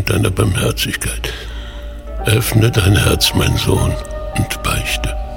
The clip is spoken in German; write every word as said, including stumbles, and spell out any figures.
deiner Barmherzigkeit. Öffne dein Herz, mein Sohn, und beichte.